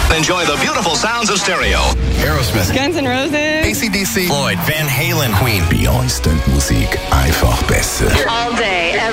Enjoy the beautiful sounds of stereo. Aerosmith, Guns N' Roses, AC/DC, Floyd, Van Halen, Queen. Bei uns klingt Musik einfach besser. All day,